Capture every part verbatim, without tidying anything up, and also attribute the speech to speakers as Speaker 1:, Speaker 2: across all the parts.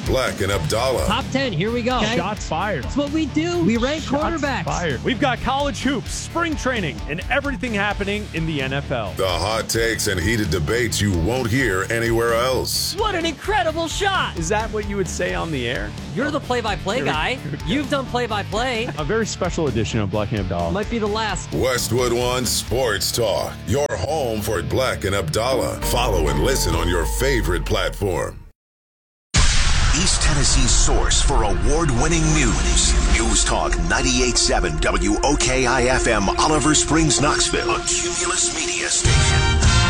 Speaker 1: Black and Abdallah.
Speaker 2: Top ten, here we go. Okay.
Speaker 3: Shots fired.
Speaker 2: That's what we do. We rank
Speaker 3: Shots
Speaker 2: quarterbacks.
Speaker 3: fired. We've got college hoops, spring training, and everything happening in the N F L.
Speaker 1: The hot takes and heated debates you won't hear anywhere else.
Speaker 2: What an incredible shot.
Speaker 3: Is that what you would say on the air?
Speaker 2: You're the play-by-play guy. You've done play-by-play.
Speaker 3: A very special edition of Black and Abdallah.
Speaker 2: Might be the last.
Speaker 1: Westwood One Sports Talk. Your home for Black and Abdallah. Follow and listen on your favorite platform.
Speaker 4: East Tennessee's source for award-winning news. News Talk ninety-eight point seven W O K I F M, Oliver Springs, Knoxville. A Cumulus Media Station.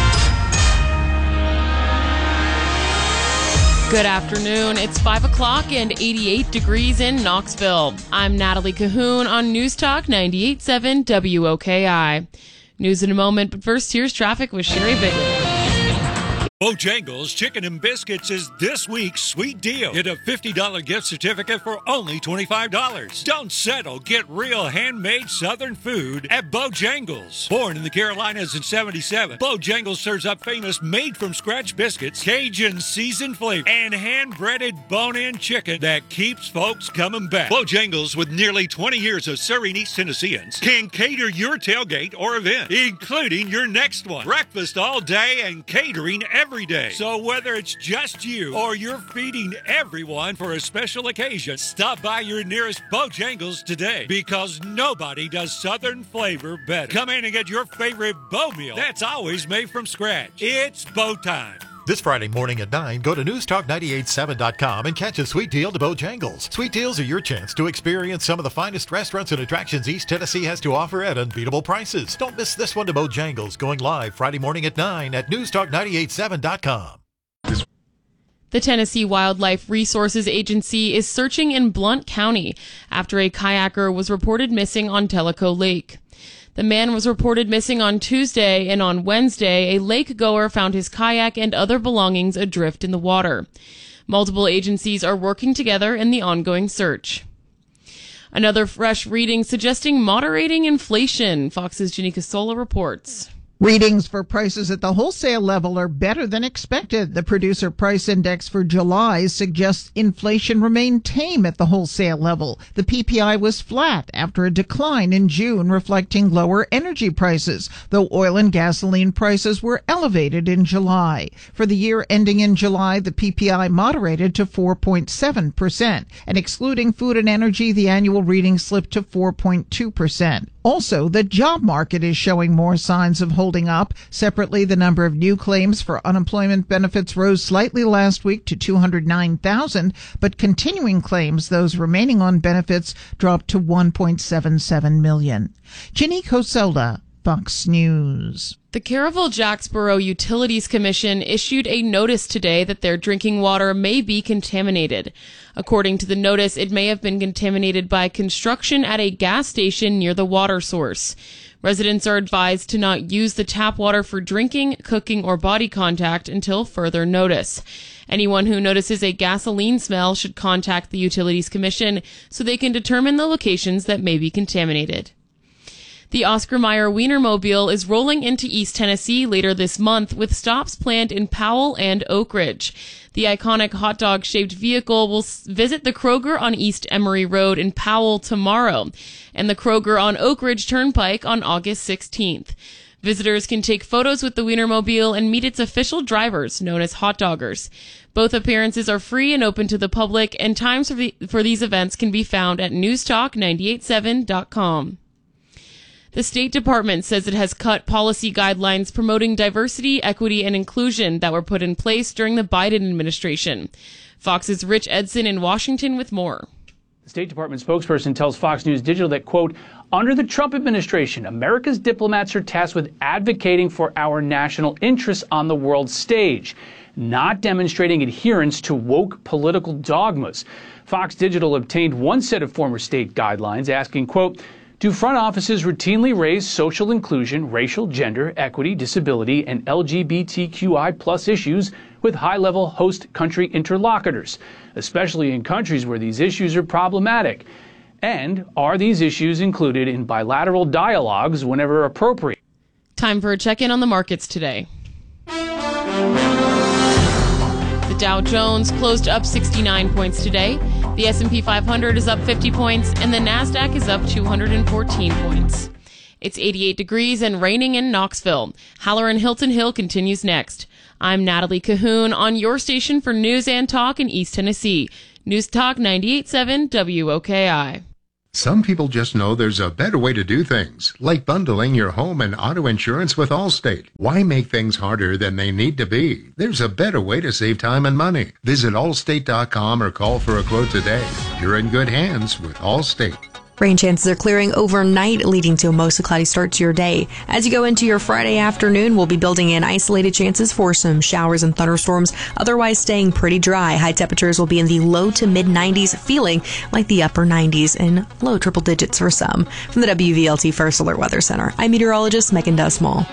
Speaker 5: Good afternoon. It's five o'clock and eighty-eight degrees in Knoxville. I'm Natalie Cahoon on News Talk ninety-eight point seven W O K I. News in a moment, but first here's traffic with Sherry Bigley.
Speaker 6: Bojangles Chicken and Biscuits is this week's sweet deal. Get a fifty dollars gift certificate for only twenty-five dollars. Don't settle. Get real handmade Southern food at Bojangles. Born in the Carolinas in seventy-seven, Bojangles serves up famous made-from-scratch biscuits, Cajun seasoned flavor, and hand-breaded bone-in chicken that keeps folks coming back. Bojangles, with nearly twenty years of serving East Tennesseans, can cater your tailgate or event, including your next one. Breakfast all day and catering every Every day. So whether it's just you or you're feeding everyone for a special occasion, stop by your nearest Bojangles today, because nobody does Southern flavor better. Come in and get your favorite Bo meal that's always made from scratch. It's Bo time.
Speaker 7: This Friday morning at nine, go to news talk nine eight seven dot com and catch a sweet deal to Bojangles. Sweet deals are your chance to experience some of the finest restaurants and attractions East Tennessee has to offer at unbeatable prices. Don't miss this one to Bojangles, going live Friday morning at nine at news talk nine eight seven dot com.
Speaker 5: The Tennessee Wildlife Resources Agency is searching in Blount County after a kayaker was reported missing on Tellico Lake. The man was reported missing on Tuesday, and on Wednesday, a lake goer found his kayak and other belongings adrift in the water. Multiple agencies are working together in the ongoing search. Another fresh reading suggesting moderating inflation. Fox's Janika Sola reports.
Speaker 8: Readings for prices at the wholesale level are better than expected. The Producer Price Index for July suggests inflation remained tame at the wholesale level. The P P I was flat after a decline in June, reflecting lower energy prices, though oil and gasoline prices were elevated in July. For the year ending in July, the P P I moderated to four point seven percent, and excluding food and energy, the annual reading slipped to four point two percent. Also, the job market is showing more signs of holding up. Separately, the number of new claims for unemployment benefits rose slightly last week to two hundred nine thousand, but continuing claims, those remaining on benefits, dropped to one point seven seven million. Ginny Cosola, Fox News.
Speaker 5: The Caravel-Jacksboro Utilities Commission issued a notice today that their drinking water may be contaminated. According to the notice, it may have been contaminated by construction at a gas station near the water source. Residents are advised to not use the tap water for drinking, cooking, or body contact until further notice. Anyone who notices a gasoline smell should contact the Utilities Commission so they can determine the locations that may be contaminated. The Oscar Mayer Wienermobile is rolling into East Tennessee later this month with stops planned in Powell and Oak Ridge. The iconic hot dog-shaped vehicle will visit the Kroger on East Emory Road in Powell tomorrow and the Kroger on Oak Ridge Turnpike on August sixteenth. Visitors can take photos with the Wienermobile and meet its official drivers, known as hot doggers. Both appearances are free and open to the public, and times for, the, for these events can be found at news talk nine eight seven dot com. The State Department says it has cut policy guidelines promoting diversity, equity, and inclusion that were put in place during the Biden administration. Fox's Rich Edson in Washington with more.
Speaker 9: The State Department spokesperson tells Fox News Digital that, quote, under the Trump administration, America's diplomats are tasked with advocating for our national interests on the world stage, not demonstrating adherence to woke political dogmas. Fox Digital obtained one set of former state guidelines asking, quote, do front offices routinely raise social inclusion, racial, gender, equity, disability, and L G B T Q I plus issues with high-level host country interlocutors, especially in countries where these issues are problematic? And are these issues included in bilateral dialogues whenever appropriate?
Speaker 5: Time for a check-in on the markets today. The The Dow Jones closed up sixty-nine points today. The S and P five hundred is up fifty points, and the NASDAQ is up two hundred fourteen points. It's eighty-eight degrees and raining in Knoxville. Halloran Hilton Hill continues next. I'm Natalie Cahoon on your station for news and talk in East Tennessee. News Talk ninety-eight point seven W O K I.
Speaker 10: Some people just know there's a better way to do things, like bundling your home and auto insurance with Allstate. Why make things harder than they need to be? There's a better way to save time and money. Visit allstate dot com or call for a quote today. You're in good hands with Allstate.
Speaker 11: Rain chances are clearing overnight, leading to a mostly cloudy start to your day. As you go into your Friday afternoon, we'll be building in isolated chances for some showers and thunderstorms, otherwise staying pretty dry. High temperatures will be in the low to mid nineties, feeling like the upper nineties and low triple digits for some. From the W V L T First Alert Weather Center, I'm meteorologist Megan Dusmall.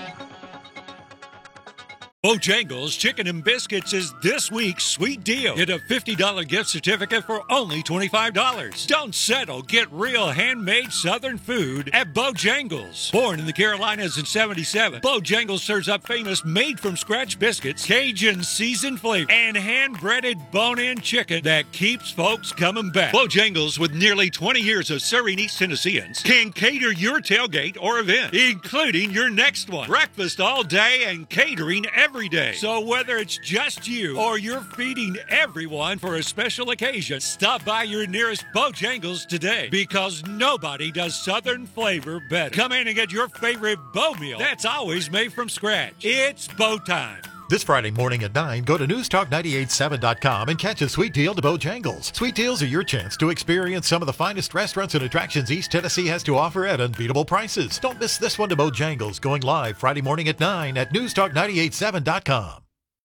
Speaker 6: Bojangles Chicken and Biscuits is this week's sweet deal. Get a fifty dollars gift certificate for only twenty-five dollars. Don't settle. Get real handmade Southern food at Bojangles. Born in the Carolinas in seventy-seven, Bojangles serves up famous made-from-scratch biscuits, Cajun seasoned flavor, and hand-breaded bone-in chicken that keeps folks coming back. Bojangles, with nearly twenty years of serving East Tennesseans, can cater your tailgate or event, including your next one. Breakfast all day and catering every Every day. So whether it's just you or you're feeding everyone for a special occasion, stop by your nearest Bojangles today, because nobody does Southern flavor better. Come in and get your favorite Bo meal that's always made from scratch. It's Bo time.
Speaker 7: This Friday morning at nine, go to news talk nine eight seven dot com and catch a sweet deal to Bojangles. Sweet deals are your chance to experience some of the finest restaurants and attractions East Tennessee has to offer at unbeatable prices. Don't miss this one to Bojangles, going live Friday morning at nine at news talk nine eight seven dot com.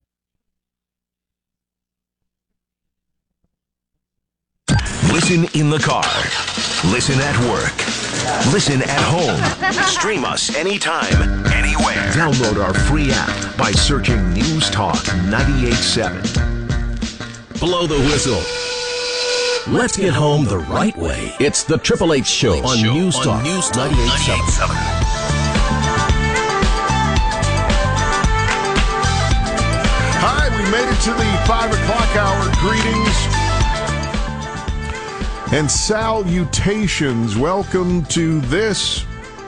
Speaker 4: Listen in the car. Listen at work. Listen at home. Stream us anytime, anywhere. Download our free app by searching News Talk ninety-eight point seven.
Speaker 12: Blow the whistle. Let's get home the right way. It's the Triple H Show on News Talk ninety-eight point seven.
Speaker 13: Hi, we made it to the five o'clock hour. Greetings and salutations. Welcome to this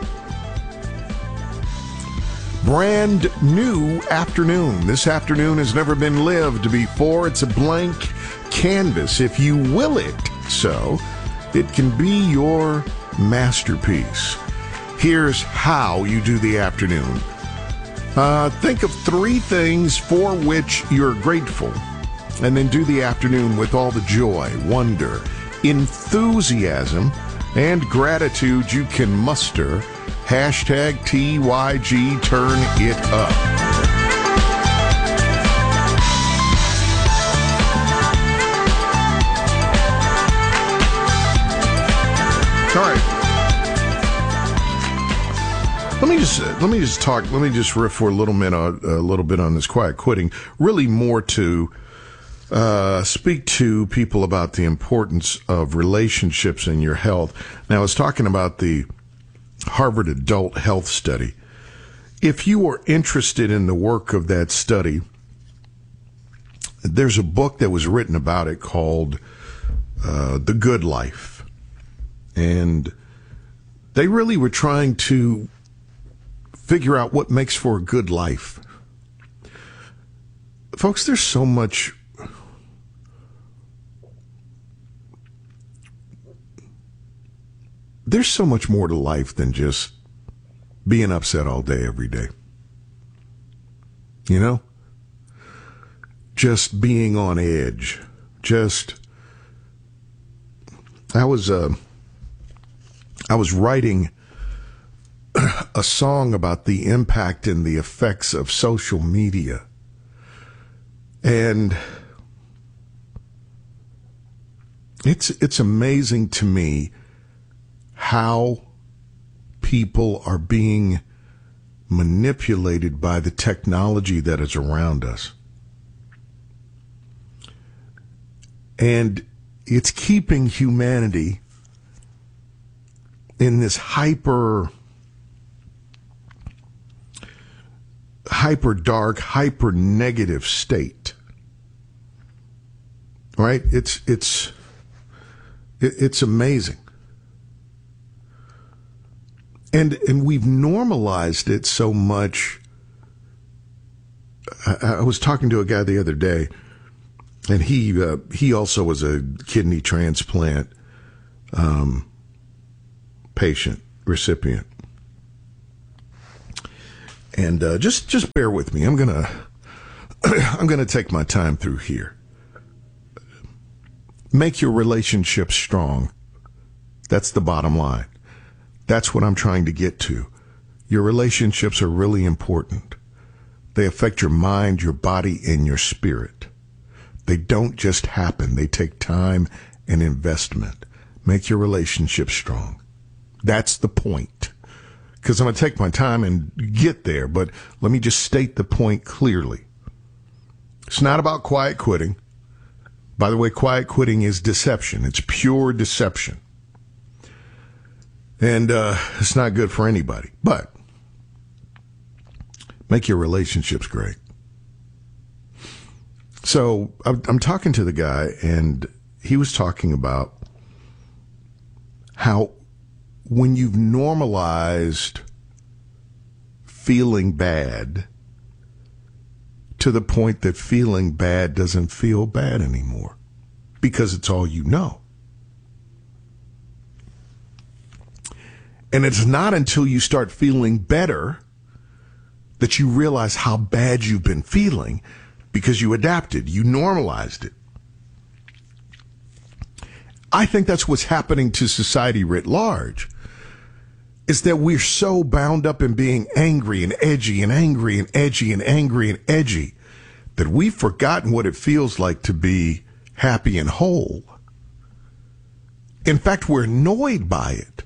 Speaker 13: brand new afternoon. This afternoon has never been lived before. It's a blank canvas, if you will it so. It can be your masterpiece. Here's how you do the afternoon. Uh, think of three things for which you're grateful, and then do the afternoon with all the joy, wonder, enthusiasm, and gratitude you can muster. Hashtag T Y G, turn it up. All right. Let me just let me just talk. Let me just riff for a little minute, a little bit on this quiet quitting. Really, more to Uh, speak to people about the importance of relationships in your health. Now, I was talking about the Harvard Adult Health Study. If you are interested in the work of that study, there's a book that was written about it called uh, The Good Life. And they really were trying to figure out what makes for a good life. Folks, there's so much There's so much more to life than just being upset all day, every day. You know? Just being on edge. Just, I was, uh, I was writing a song about the impact and the effects of social media. And it's, it's amazing to me how people are being manipulated by the technology that is around us. And it's keeping humanity in this hyper, hyper dark, hyper negative state. right? It's it's it, it's amazing. And and we've normalized it so much. I, I was talking to a guy the other day, and he uh, he also was a kidney transplant um, patient recipient. And uh, just just bear with me. I'm gonna I'm gonna take my time through here. Make your relationship strong. That's the bottom line. That's what I'm trying to get to. Your relationships are really important. They affect your mind, your body, and your spirit. They don't just happen. They take time and investment. Make your relationship strong. That's the point. Because I'm going to take my time and get there, but let me just state the point clearly. It's not about quiet quitting. By the way, quiet quitting is deception. It's pure deception. And uh, it's not good for anybody. But make your relationships great. So I'm, I'm talking to the guy, and he was talking about how when you've normalized feeling bad to the point that feeling bad doesn't feel bad anymore because it's all you know. And it's not until you start feeling better that you realize how bad you've been feeling because you adapted, you normalized it. I think that's what's happening to society writ large, is that we're so bound up in being angry and edgy and angry and edgy and angry and edgy that we've forgotten what it feels like to be happy and whole. In fact, we're annoyed by it.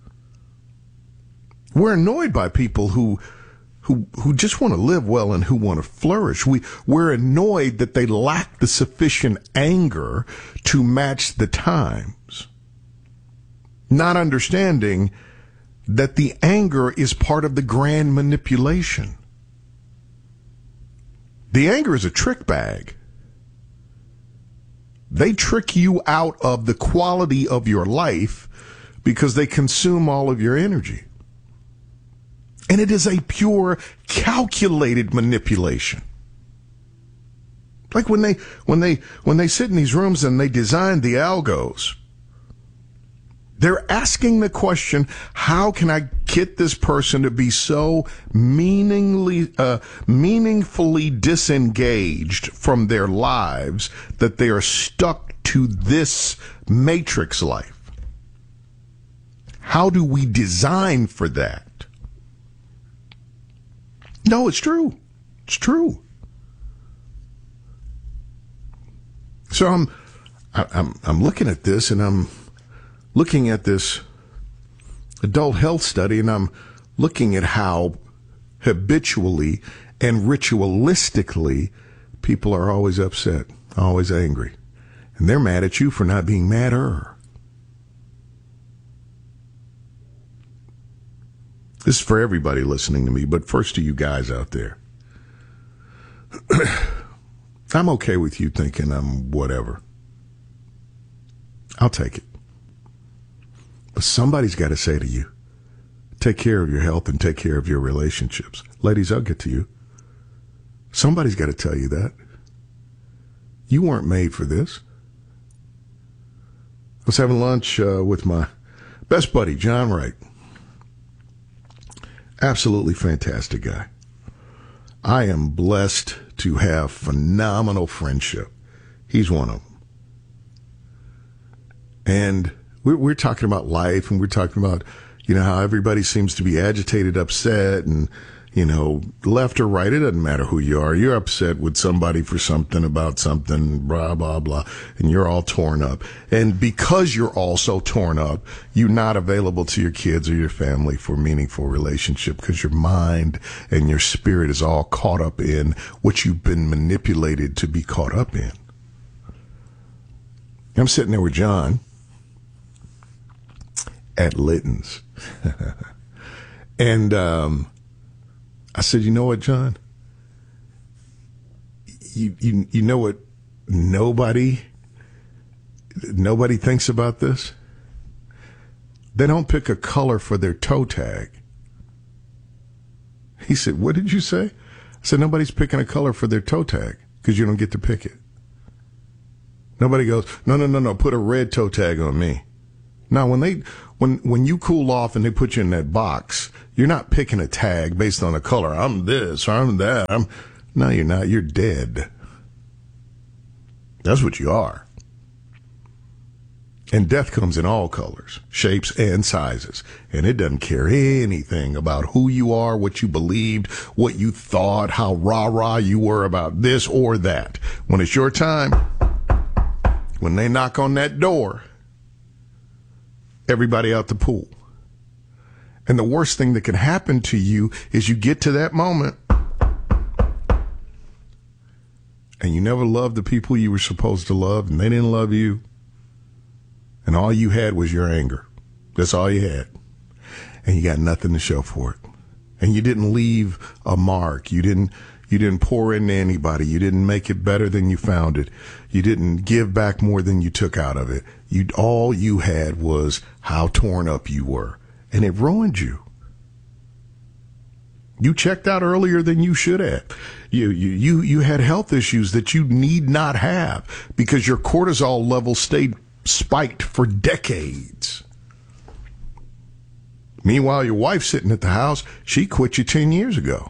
Speaker 13: We're annoyed by people who who who just want to live well and who want to flourish. We, we're annoyed that they lack the sufficient anger to match the times, not understanding that the anger is part of the grand manipulation. The anger is a trick bag. They trick you out of the quality of your life because they consume all of your energy. And it is a pure, calculated manipulation. Like when they when they when they sit in these rooms and they design the algos, they're asking the question, how can I get this person to be so meaningly, uh, meaningfully disengaged from their lives that they are stuck to this matrix life? How do we design for that? No, it's true. It's true. So I'm, I'm, I'm looking at this, and I'm looking at this adult health study, and I'm looking at how habitually and ritualistically people are always upset, always angry, and they're mad at you for not being madder. This is for everybody listening to me, but first to you guys out there. I'm okay with you thinking I'm whatever. I'll take it. But somebody's got to say to you, take care of your health and take care of your relationships. Ladies, I'll get to you. Somebody's got to tell you that. You weren't made for this. I was having lunch uh, with my best buddy, John Wright. Absolutely fantastic guy. I am blessed to have phenomenal friendship. He's one of them. And we're, we're talking about life, and we're talking about, you know, how everybody seems to be agitated, upset, and, you know, left or right. It doesn't matter who you are. You're upset with somebody for something about something, blah, blah, blah, and you're all torn up. And because you're all so torn up, you're not available to your kids or your family for meaningful relationship because your mind and your spirit is all caught up in what you've been manipulated to be caught up in. I'm sitting there with John at Litton's. And um, I said, you know what, John? You, you, you know what nobody nobody thinks about this. They don't pick a color for their toe tag. He said, what did you say? I said, nobody's picking a color for their toe tag because you don't get to pick it. Nobody goes, no, no, no, no, put a red toe tag on me. Now, when they, when, when you cool off and they put you in that box, you're not picking a tag based on a color. I'm this, or I'm that. I'm, no, you're not. You're dead. That's what you are. And death comes in all colors, shapes, and sizes. And it doesn't care anything about who you are, what you believed, what you thought, how rah-rah you were about this or that. When it's your time, when they knock on that door, everybody out the pool. And the worst thing that can happen to you is you get to that moment and you never loved the people you were supposed to love, and they didn't love you. And all you had was your anger. That's all you had. And you got nothing to show for it. And you didn't leave a mark. You didn't, you didn't pour into anybody. You didn't make it better than you found it. You didn't give back more than you took out of it. You, all you had was how torn up you were. And it ruined you. You checked out earlier than you should have. You, you, you, you had health issues that you need not have because your cortisol level stayed spiked for decades. Meanwhile, your wife's sitting at the house. She quit you ten years ago.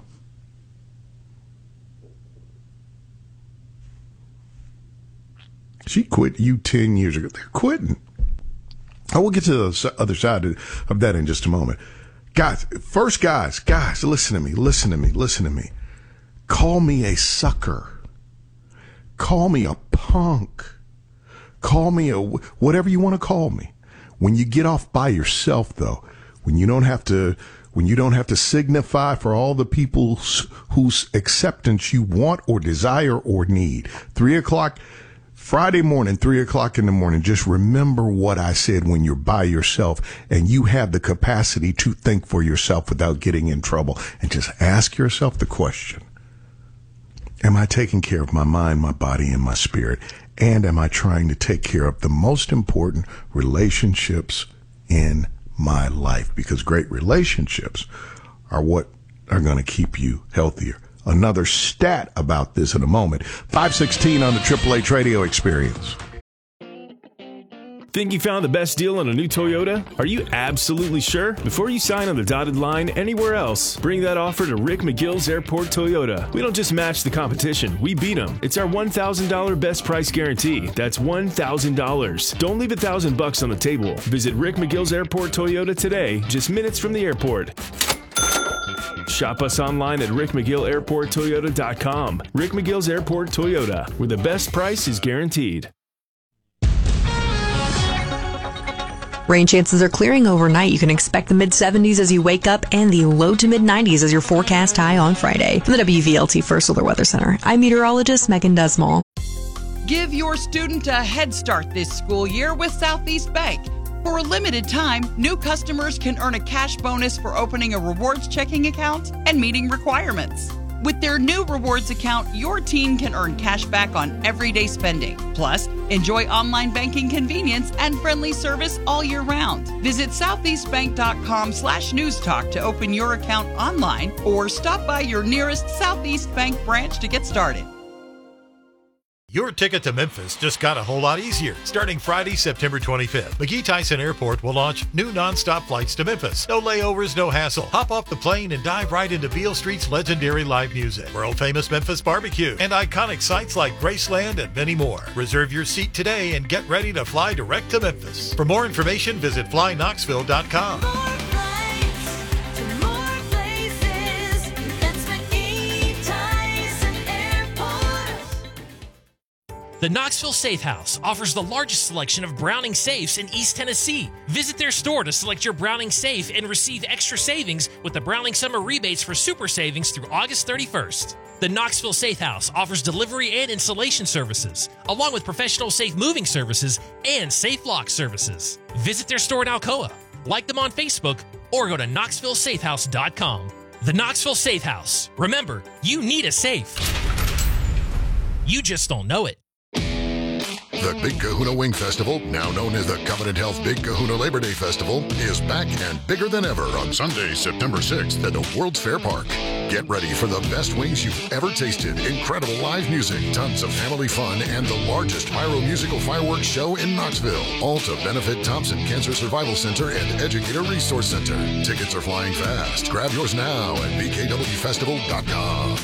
Speaker 13: She quit you ten years ago. They're quitting. I will get to the other side of that in just a moment. Guys, first guys, guys, listen to me, listen to me, listen to me. Call me a sucker. Call me a punk. Call me a whatever you want to call me. When you get off by yourself, though, when you don't have to, when you don't have to signify for all the people whose acceptance you want or desire or need. Three o'clock. Friday morning, three o'clock in the morning, just remember what I said when you're by yourself and you have the capacity to think for yourself without getting in trouble. And just ask yourself the question, am I taking care of my mind, my body, and my spirit? And am I trying to take care of the most important relationships in my life? Because great relationships are what are going to keep you healthier. Another stat about this in a moment. five sixteen on the Triple H Radio Experience.
Speaker 14: Think you found the best deal on a new Toyota? Are you absolutely sure? Before you sign on the dotted line anywhere else, bring that offer to Rick McGill's Airport Toyota. We don't just match the competition, we beat them. It's our one thousand dollars best price guarantee. That's one thousand dollars. Don't leave a thousand bucks on the table. Visit Rick McGill's Airport Toyota today, just minutes from the airport. Shop us online at rick mcgill airport toyota dot com. Rick McGill's Airport Toyota, where the best price is guaranteed.
Speaker 11: Rain chances are clearing overnight. You can expect the mid seventies as you wake up and the low to mid nineties as your forecast high on Friday. From the W V L T First Solar Weather Center, I'm meteorologist Megan Desmall.
Speaker 15: Give your student a head start this school year with Southeast Bank. For a limited time, new customers can earn a cash bonus for opening a rewards checking account and meeting requirements. With their new rewards account, your teen can earn cash back on everyday spending. Plus, enjoy online banking convenience and friendly service all year round. Visit southeastbank.com slash newstalk to open your account online or stop by your nearest Southeast Bank branch to get started.
Speaker 7: Your ticket to Memphis just got a whole lot easier. Starting Friday, September twenty-fifth, McGee Tyson Airport will launch new nonstop flights to Memphis. No layovers, no hassle. Hop off the plane and dive right into Beale Street's legendary live music, world-famous Memphis barbecue, and iconic sites like Graceland and many more. Reserve your seat today and get ready to fly direct to Memphis. For more information, visit fly knoxville dot com.
Speaker 16: The Knoxville Safe House offers the largest selection of Browning safes in East Tennessee. Visit their store to select your Browning safe and receive extra savings with the Browning Summer Rebates for Super Savings through August thirty-first. The Knoxville Safe House offers delivery and installation services, along with professional safe moving services and safe lock services. Visit their store in Alcoa, like them on Facebook, or go to knoxville safe house dot com. The Knoxville Safe House. Remember, you need a safe. You just don't know it.
Speaker 17: The Big Kahuna Wing Festival, now known as the Covenant Health Big Kahuna Labor Day Festival, is back and bigger than ever on Sunday, September sixth at the World's Fair Park. Get ready for the best wings you've ever tasted, incredible live music, tons of family fun, and the largest pyro musical fireworks show in Knoxville. All to benefit Thompson Cancer Survival Center and Educator Resource Center. Tickets are flying fast. Grab yours now at b k w festival dot com.